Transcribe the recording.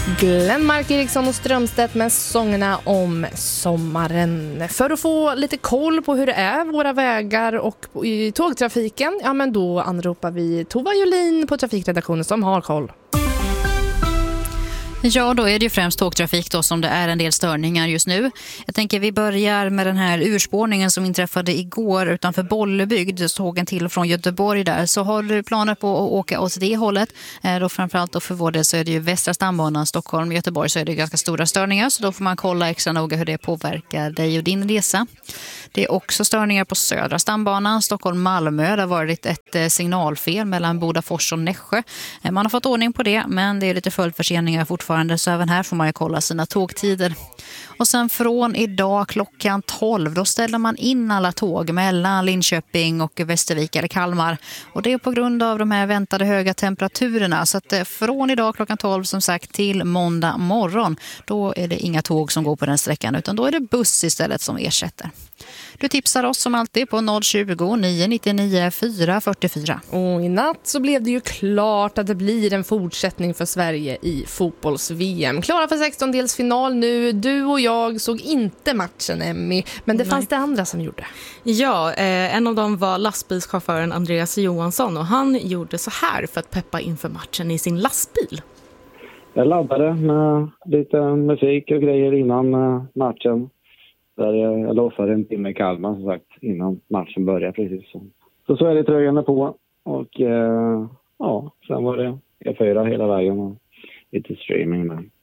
Glenmark Eriksson och Strömstedt med sångerna om sommaren. För att få lite koll på hur det är våra vägar och i tågtrafiken, ja men då anropar vi Tova Jolin på trafikredaktionen som har koll. Ja, då är det ju främst tågtrafik då som det är en del störningar just nu. Jag tänker vi börjar med den här urspårningen som inträffade igår utanför Bollebygd, tågen till och från Göteborg där. Så har du planer på att åka åt det hållet, då framförallt då för vår del så är det ju Västra stambanan Stockholm-Göteborg så är det ganska stora störningar. Så då får man kolla extra noga hur det påverkar dig och din resa. Det är också störningar på Södra stambanan Stockholm-Malmö. Det har varit ett signalfel mellan Bodafors och Nässjö. Man har fått ordning på det men det är lite följdförseningar fortfarande. Så även här får man ju kolla sina tågtider. Och sen från idag klockan 12 då ställer man in alla tåg mellan Linköping och Västervik eller Kalmar. Och det är på grund av de här väntade höga temperaturerna. Så att från idag klockan 12 som sagt till måndag morgon då är det inga tåg som går på den sträckan utan då är det buss istället som ersätter. Du tipsar oss som alltid på 020 999 444. Och i natt så blev det ju klart att det blir en fortsättning för Sverige i fotbolls-VM. Klara för 16-delsfinal nu. Du och jag såg inte matchen, Emmy, men det fanns det andra som gjorde. Ja, en av dem var lastbilschauffören Andreas Johansson och han gjorde så här för att peppa inför matchen i sin lastbil. Jag laddade med lite musik och grejer innan matchen. Där jag lossade en timme i Kalmar som sagt innan matchen började precis. Så är det tröjande på och ja, sen var det E4 hela vägen och lite streaming med.